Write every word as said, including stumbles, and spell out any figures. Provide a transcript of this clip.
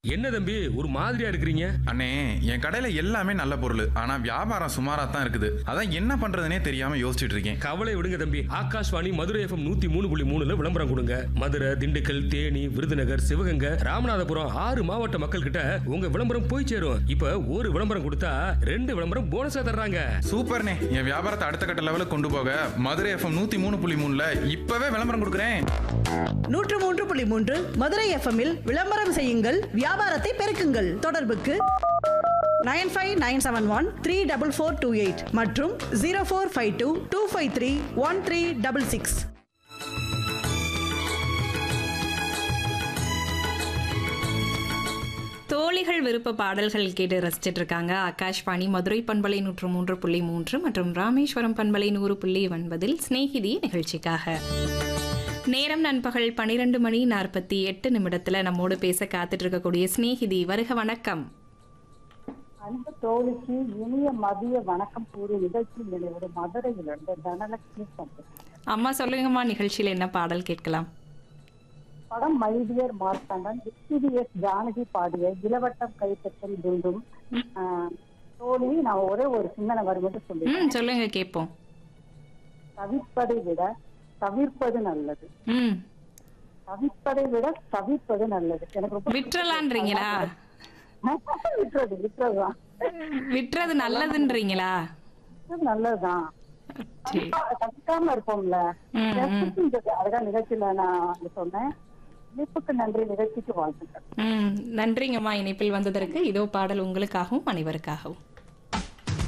என்ன தம்பி ஒரு மாதிரியா இருக்கிறீங்க? அண்ணே, என் கடையில எல்லாமே நல்ல பொருள். ஆனா வியாபாரம் சுமாரா தான் இருக்குது. அதான் என்ன பண்றதுனே தெரியாம யோசிச்சுட்டு இருக்கேன். கவலை விடுங்க தம்பி. ஆகாஷ்வாணி மதுரை எஃப்எம் நூத்தி மூணு புள்ளி மூணுல விளம்பரம் கொடுங்க. மதுரை, திண்டுக்கல், தேனி, விருதுநகர், சிவகங்கை, ராமநாதபுரம் ஆறு மாவட்ட மக்கள் கிட்ட உங்க விளம்பரம் போய் சேரும். இப்ப ஒரு விளம்பரம் கொடுத்தா ரெண்டு விளம்பரம் போனஸா தர்றாங்க. சூப்பர்ண்ணே, என் வியாபாரத்தை அடுத்த கட்ட லெவலுக்கு கொண்டு போக மதுரை எஃப்எம் நூத்தி மூணு புள்ளி மூணுல இப்பவே விளம்பரம் கொடுக்குறேன். நூற்று மூன்று புள்ளி மூன்று மதுரை எஃப்எம்மில் விளம்பரம் செய்யுங்கள், வியாபாரத்தை பெருக்குங்கள். தொடர்புக்கு nine five nine seven one three double four two eight மற்றும் zero four five two two five three one three double six. தோழிகள் விருப்ப பாடல்கள் கேட்டு ரசிச்சிட்டு இருக்காங்க. ஆகாஷ்வாணி மதுரை பண்பலை நூற்று மூன்று புள்ளி மூன்று மற்றும் ராமேஸ்வரம் பண்பலை நூறு புள்ளி ஒன்பதில் ஸ்நேகிதி நிகழ்ச்சிக்காக நேரம் நண்பகல் பனிரெண்டு மணி நாற்பத்தி எட்டு நிமிடத்துல நம்மோடு பேச காத்துட்டு இருக்கக்கூடிய ஸ்நேகிதி வருக. வணக்கம். அன்பு தோழிக்கு இனிய மதிய வணக்கம் கூறிய நிகழ்ச்சி நிலையோட மதுரையிலிருந்து தனலட்சுமி சந்திரன். அம்மா சொல்லுங்கம்மா, நிகழ்ச்சியில என்ன பாடல் கேட்கலாம்? படம் மைடியர் மார்த்தாண்டன் எஸ் ஜானகி பாடிய இளவட்டம் கைப்பற்றல் வேண்டும். தோழி, நான் ஒரே ஒரு சிந்தனை வரும் மட்டும் சொல்லுவேன். சொல்லுங்க கேட்போம். தவிர்ப்பதை விட தவிர்ப்பது நல்லது. ம் தவிர்ப்பதை விட தவிர்ப்பது நல்லது. எனக்கு ரொம்ப விட்டுறலான்றீங்களா? விட்டுறது விட்டுறதுதான் விட்டுறது நல்லதுன்றீங்களா? நல்லதுதான். கஷ்டமா இருப்போம்ல, அதுதான் நிகழ்ச்சியில நான் சொன்னேன். இணைப்புக்கு நன்றி, நிகழ்ச்சிக்கு வாழ்த்துக்கள். ம் நன்றிங்கம்மா இணைப்பில் வந்ததற்கு. இதோ பாடல் உங்களுக்காகவும் அனைவருக்காகவும்.